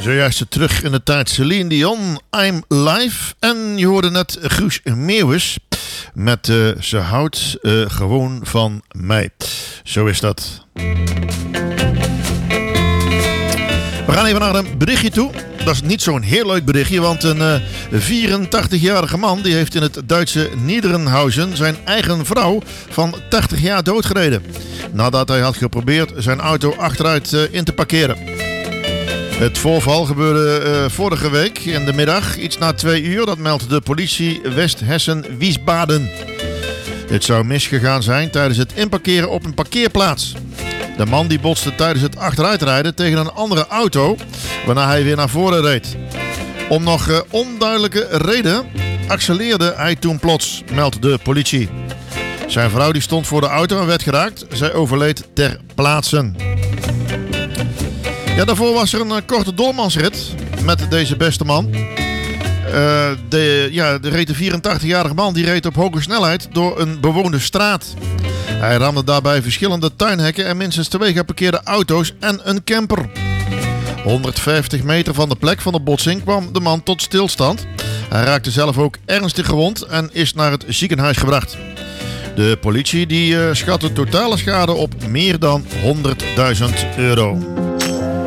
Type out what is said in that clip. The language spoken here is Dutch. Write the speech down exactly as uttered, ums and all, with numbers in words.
Zojuist terug in de tijd Celine Dion, I'm Live. En je hoorde net Guus Meeuwis met uh, Ze houdt uh, gewoon van mij. Zo is dat. We gaan even naar een berichtje toe. Dat is niet zo'n heel leuk berichtje, want een uh, vierentachtigjarige man die heeft in het Duitse Niederenhausen zijn eigen vrouw van tachtig jaar doodgereden. Nadat hij had geprobeerd zijn auto achteruit uh, in te parkeren. Het voorval gebeurde uh, vorige week in de middag, iets na twee uur. Dat meldt de politie West-Hessen-Wiesbaden. Het zou misgegaan zijn tijdens het inparkeren op een parkeerplaats. De man die botste tijdens het achteruitrijden tegen een andere auto, waarna hij weer naar voren reed. Om nog uh, onduidelijke reden accelereerde hij toen plots, meldt de politie. Zijn vrouw die stond voor de auto en werd geraakt. Zij overleed ter plaatse. Ja, daarvoor was er een uh, korte doormansrit met deze beste man. Uh, de, ja, de reed de vierentachtigjarige man die reed op hoge snelheid door een bewoonde straat. Hij ramde daarbij verschillende tuinhekken en minstens twee geparkeerde auto's en een camper. honderdvijftig meter van de plek van de botsing kwam de man tot stilstand. Hij raakte zelf ook ernstig gewond en is naar het ziekenhuis gebracht. De politie die uh, schat de totale schade op meer dan honderdduizend euro.